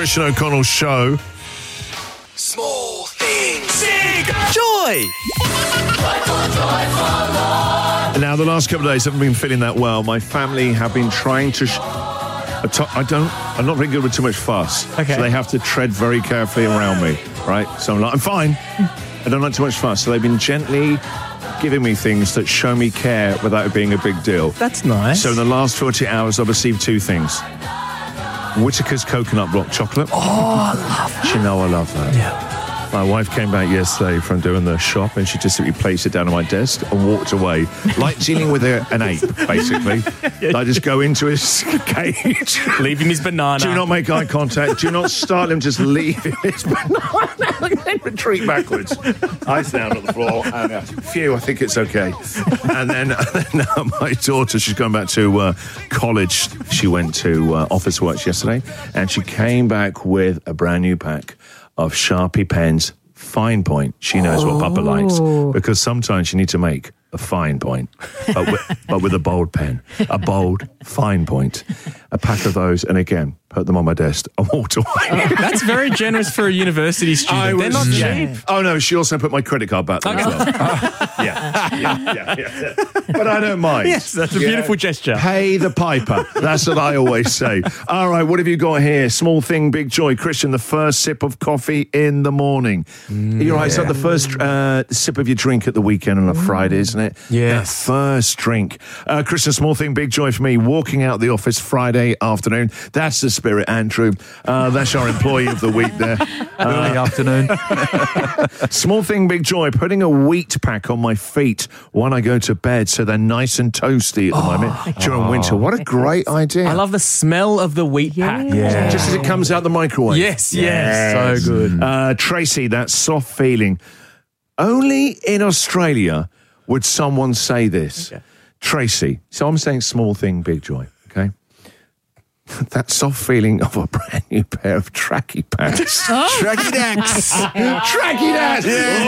Christian O'Connell Show. Small things, big joy. Now, the last couple of days haven't been feeling that well. My family have been trying to... I'm not very good with too much fuss. Okay. So they have to tread very carefully around me, right? So I'm like, I'm fine. I don't like too much fuss. So they've been gently giving me things that show me care without it being a big deal. That's nice. So in the last 40 hours, I've received two things. Whittaker's Coconut Block Chocolate. Oh, I love that. You know I love that. Yeah. My wife came back yesterday from doing the shop and she just simply placed it down on my desk and walked away. Like dealing with an ape, basically. I just go into his cage. Leave him his banana. Do not make eye contact. Do not startle him. Just leave him his banana and then retreat backwards. Eyes down on the floor. And, phew, I think it's okay. And then my daughter, she's going back to college. She went to office work yesterday and she came back with a brand new pack of Sharpie pens, fine point. She knows what Papa likes because sometimes you need to make a fine point, but with a bold pen, a bold, fine point. A pack of those, and again, put them on my desk and walked away. That's very generous for a university student. They're not cheap. Oh no, she also put my credit card back there as well. Yeah. But I don't mind. Yes, that's a beautiful gesture. Pay the piper. That's what I always say. All right, what have you got here? Small thing, big joy. Christian, the first sip of coffee in the morning. You're right, it's like the first sip of your drink at the weekend on a Friday, isn't it? Yeah. The first drink. Christian, small thing, big joy for me. Walking out the office Friday afternoon. That's the spirit, Andrew. That's our employee of the week there. Early afternoon. Small thing, big joy. Putting a wheat pack on my feet when I go to bed so they're nice and toasty at the moment during winter. What a great idea. I love the smell of the wheat pack. Yeah. Just as it comes out the microwave. Yes. So good. Tracy, that soft feeling. Only in Australia would someone say this. Okay. Tracy, so I'm saying small thing, big joy, okay? That soft feeling of a brand new pair of tracky pants. Tracky Dax. Tracky Dax!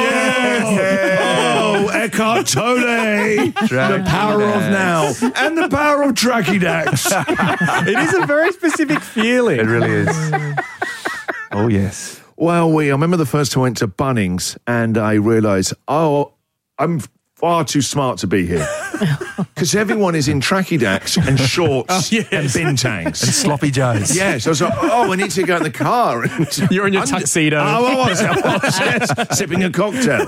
Oh, Eckhart Tolle! The power of now. And the power of Tracky Dax. It is a very specific feeling. It really is. Oh, yes. Well, I remember the first time I went to Bunnings and I realised, I'm far too smart to be here. Because everyone is in tracky dacks and shorts and bintangs. And sloppy joes. Yes, I was like, I need to go in the car. And You're in your tuxedo. I was, yes, sipping a cocktail.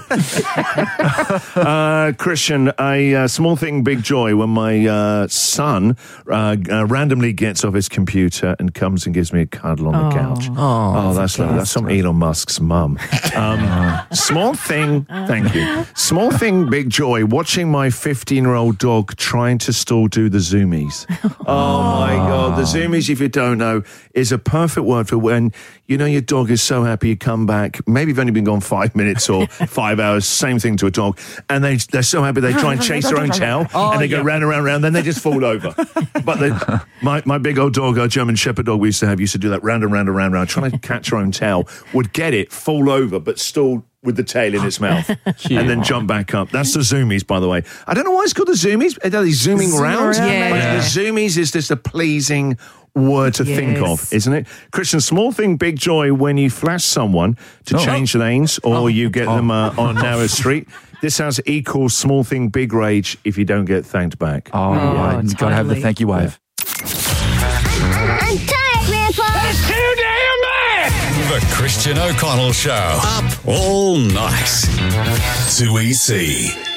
Christian, a small thing, big joy when my son randomly gets off his computer and comes and gives me a cuddle on the couch. Oh, that's lovely. That's from Elon Musk's mum. Small thing, thank you. Small thing, big joy, watching my 15-year-old dog trying to still do the zoomies. Oh my God. The zoomies, if you don't know, is a perfect word for when, you know, your dog is so happy you come back. Maybe you've only been gone 5 minutes or 5 hours, same thing to a dog. And they're so happy they try and chase their own tail and they go round and round and round, then they just fall over. But my big old dog, our German Shepherd dog we used to do that round and round and round and round, trying to catch her own tail, would get it, fall over, but still with the tail in its mouth and then jump back up. That's the zoomies, by the way. I don't know why it's called the zoomies. Are they zooming around? Yeah. The zoomies is just a pleasing word to think of, isn't it? Christian, small thing, big joy when you flash someone to change lanes or you get them on a narrow street. This has equals small thing, big rage if you don't get thanked back. Oh, yeah. You've got to have the thank you wave. I'm tired, Grandpa. That's too damn bad. The Christian O'Connell Show. Up all night. 2EC.